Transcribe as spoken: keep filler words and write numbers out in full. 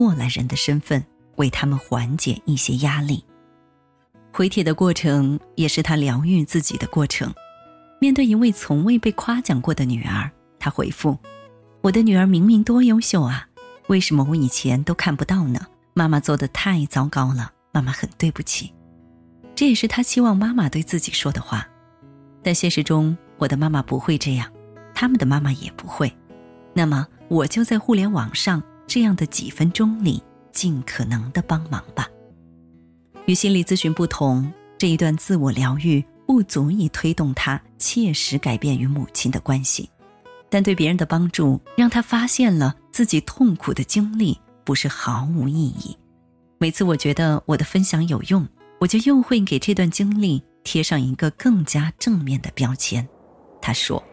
过来人的身份，为他们缓解一些压力。回帖的过程也是他疗愈自己的过程。面对一位从未被夸奖过的女儿，他回复：我的女儿明明多优秀啊，为什么我以前都看不到呢？妈妈做得太糟糕了，妈妈很对不起。这也是他希望妈妈对自己说的话。但现实中，我的妈妈不会这样，他们的妈妈也不会。那么我就在互联网上这样的几分钟里尽可能的帮忙吧。与心理咨询不同，这一段自我疗愈不足以推动他切实改变与母亲的关系，但对别人的帮助让他发现了自己痛苦的经历不是毫无意义。每次我觉得我的分享有用，我就又会给这段经历贴上一个更加正面的标签。他说，